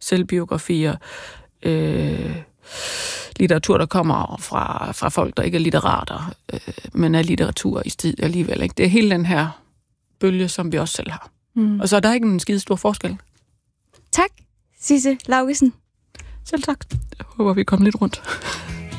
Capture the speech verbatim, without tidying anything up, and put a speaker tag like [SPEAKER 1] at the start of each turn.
[SPEAKER 1] selvbiografier, øh, litteratur, der kommer fra, fra folk, der ikke er litterater, øh, men er litteratur i stil alligevel. Ikke? Det er hele den her bølge, som vi også selv har. Mm. Og så er der ikke en skide stor forskel.
[SPEAKER 2] Tak, Sisse Laugesen.
[SPEAKER 1] Selv tak. Jeg håber, vi kommer lidt rundt.